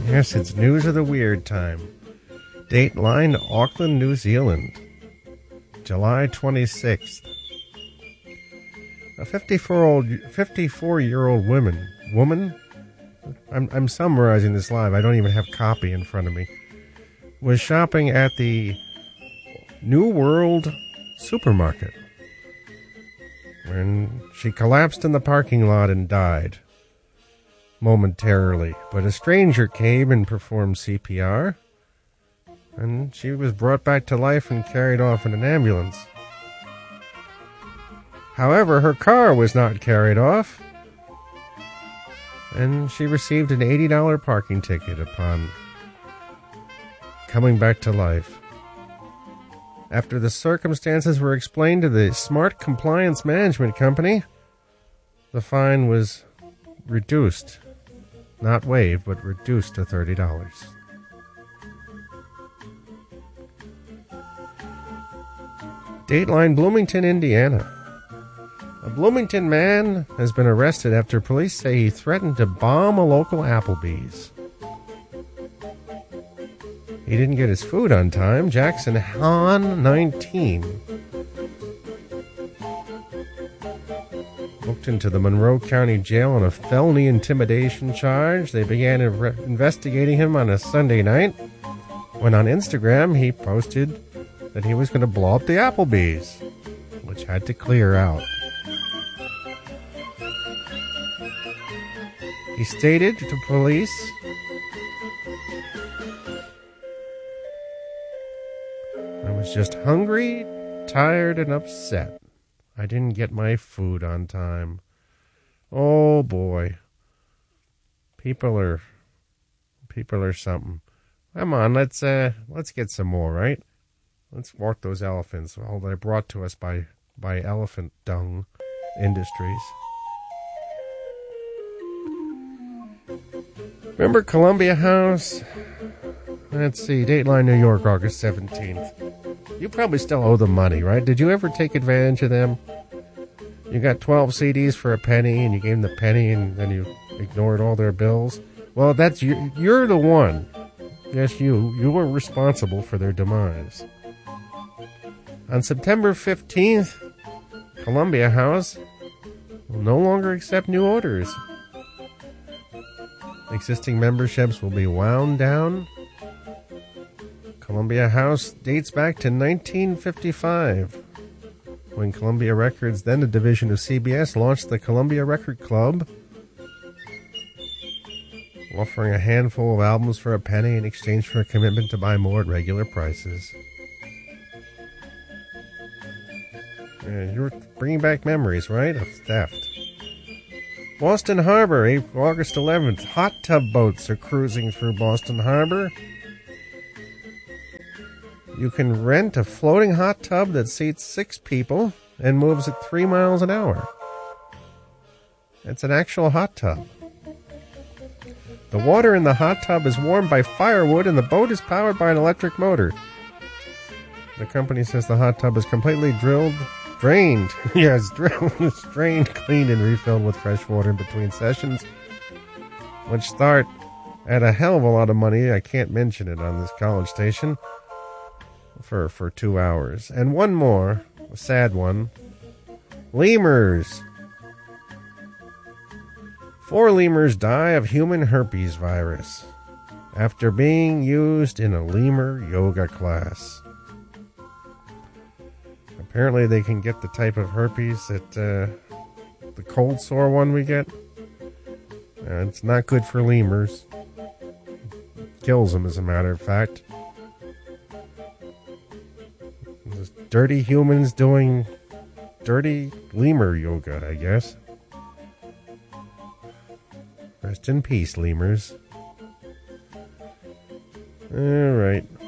Yes, it's News of the Weird time. Dateline, Auckland, New Zealand. July 26th. A 54-year-old woman, I'm summarizing this live, I don't even have copy in front of me, was shopping at the New World supermarket when she collapsed in the parking lot and died momentarily. But a stranger came and performed CPR, and she was brought back to life and carried off in an ambulance. However, her car was not carried off, and she received an $80 parking ticket upon coming back to life. After the circumstances were explained to the Smart Compliance Management Company, the fine was reduced. Not waived, but reduced to $30. Dateline, Bloomington, Indiana. A Bloomington man has been arrested after police say he threatened to bomb a local Applebee's. He didn't get his food on time. Jackson Hahn, 19. Booked into the Monroe County Jail on a felony intimidation charge. They began investigating him on a Sunday night when on Instagram he posted that he was going to blow up the Applebee's, which had to clear out. He stated to police, "I was just hungry, tired, and upset. I didn't get my food on time." Oh boy. People are something. Come on, let's get some more, right? Let's walk those elephants. All they're brought to us by Elephant Dung Industries. Remember Columbia House? Let's see, Dateline, New York, August 17th. You probably still owe them money, right? Did you ever take advantage of them? You got 12 CDs for a penny, and you gave them the penny, and then you ignored all their bills? Well, that's you're the one. Yes, you were responsible for their demise. On September 15th, Columbia House will no longer accept new orders. Existing memberships will be wound down. Columbia House dates back to 1955, when Columbia Records, then a division of CBS, launched the Columbia Record Club, offering a handful of albums for a penny in exchange for a commitment to buy more at regular prices. You're bringing back memories, right, of theft. Boston Harbor, August 11th. Hot tub boats are cruising through Boston Harbor. You can rent a floating hot tub that seats 6 people and moves at 3 miles an hour. It's an actual hot tub. The water in the hot tub is warmed by firewood, and the boat is powered by an electric motor. The company says the hot tub is completely drained, cleaned, and refilled with fresh water in between sessions, which start at a hell of a lot of money. I can't mention it on this college station. For 2 hours. And one more, a sad one. Lemurs. 4 lemurs die of human herpes virus after being used in a lemur yoga class. Apparently they can get the type of herpes that the cold sore one we get. It's not good for lemurs. It kills them, as a matter of fact. There's dirty humans doing dirty lemur yoga, I guess. Rest in peace, lemurs. All right.